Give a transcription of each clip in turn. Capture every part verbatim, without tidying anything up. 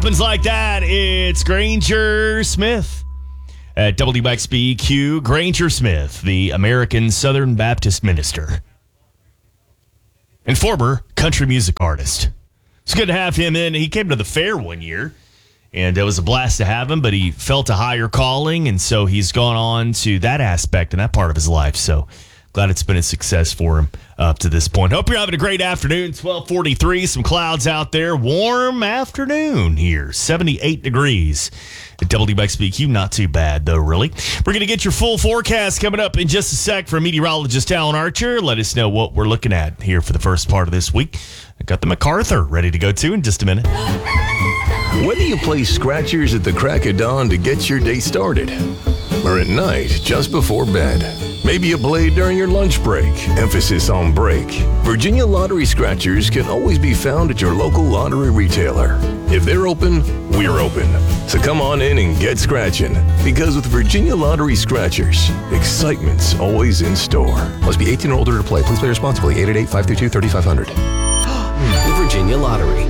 happens like that, it's Granger Smith. At W X B Q, Granger Smith, the American Southern Baptist minister and former country music artist. It's good to have him in. He came to the fair one year, and it was a blast to have him, but he felt a higher calling, and so he's gone on to that aspect and that part of his life. So glad it's been a success for him up to this point. Hope you're having a great afternoon. twelve forty-three, some clouds out there. Warm afternoon here, seventy-eight degrees at W X B Q. Not too bad, though, really. We're going to get your full forecast coming up in just a sec from meteorologist Alan Archer. Let us know what we're looking at here for the first part of this week. I got the MacArthur ready to go to in just a minute. When do you play scratchers at the crack of dawn to get your day started? Or at night, just before bed? Maybe you play during your lunch break. Emphasis on break. Virginia Lottery Scratchers can always be found at your local lottery retailer. If they're open, we're open. So come on in and get scratching. Because with Virginia Lottery Scratchers, excitement's always in store. Must be eighteen or older to play. Please play responsibly. eight eight eight, five three two, three five zero zero. The Virginia Lottery.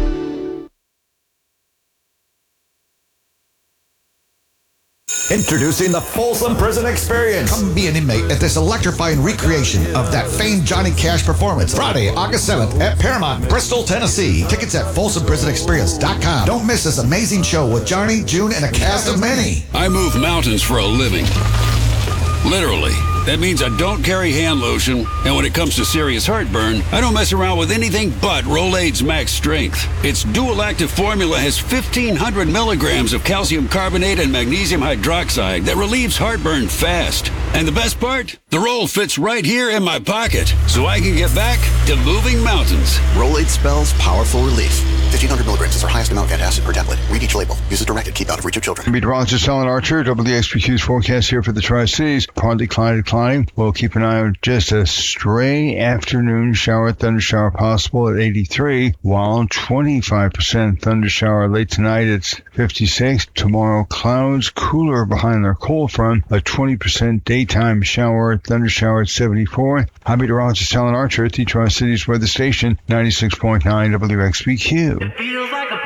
Introducing the Folsom Prison Experience. Come be an inmate at this electrifying recreation of that famed Johnny Cash performance. Friday, August seventh at Paramount, Bristol, Tennessee. Tickets at folsom prison experience dot com. Don't miss this amazing show with Johnny, June, and a cast of many. I move mountains for a living. Literally. That means I don't carry hand lotion, and when it comes to serious heartburn, I don't mess around with anything but Rolaids Max Strength. Its dual-active formula has fifteen hundred milligrams of calcium carbonate and magnesium hydroxide that relieves heartburn fast. And the best part? The roll fits right here in my pocket, so I can get back to moving mountains. Rolaids spells powerful relief. fifteen hundred milligrams is our highest amount of antacid per tablet. Read each label. Use as directed. Keep out of reach of children. Meteorologist Alan Archer, W X B Q's forecast here for the Tri-Cities. Partly cloudy, declining. We'll keep an eye on just a stray afternoon shower, thunder shower possible at eighty-three, while twenty-five percent thunder shower late tonight. It's fifty-six. Tomorrow, clouds cooler behind their cold front. A twenty percent daytime shower, thunder shower at seventy-four. I'm meteorologist Alan Archer at the Tri-Cities Weather Station, ninety-six point nine W X B Q. It feels like a